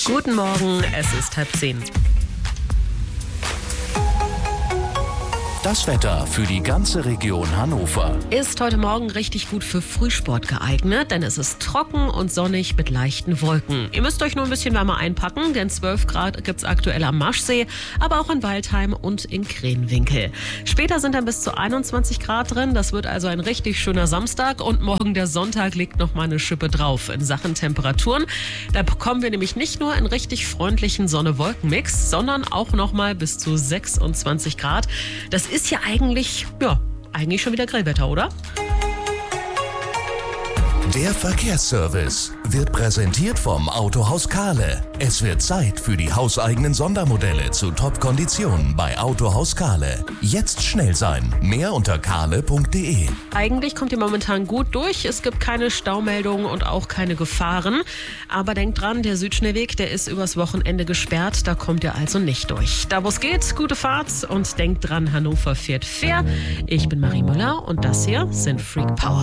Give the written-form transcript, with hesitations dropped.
Guten Morgen, es ist 9:30. Das Wetter für die ganze Region Hannover. Ist heute Morgen richtig gut für Frühsport geeignet, denn es ist trocken und sonnig mit leichten Wolken. Ihr müsst euch nur ein bisschen wärmer einpacken, denn 12 Grad gibt es aktuell am Maschsee, aber auch in Waldheim und in Krenwinkel. Später sind dann bis zu 21 Grad drin, das wird also ein richtig schöner Samstag und morgen der Sonntag legt noch mal eine Schippe drauf in Sachen Temperaturen. Da bekommen wir nämlich nicht nur einen richtig freundlichen Sonne-Wolken-Mix, sondern auch noch mal bis zu 26 Grad. Das ist ja eigentlich schon wieder Grillwetter, oder? Der Verkehrsservice wird präsentiert vom Autohaus Kahle. Es wird Zeit für die hauseigenen Sondermodelle zu Top-Konditionen bei Autohaus Kahle. Jetzt schnell sein. Mehr unter kahle.de. Eigentlich kommt ihr momentan gut durch. Es gibt keine Staumeldungen und auch keine Gefahren. Aber denkt dran, der Südschnellweg, der ist übers Wochenende gesperrt. Da kommt ihr also nicht durch. Da wo es geht, gute Fahrt und denkt dran, Hannover fährt fair. Ich bin Marie Müller und das hier sind Freak Power.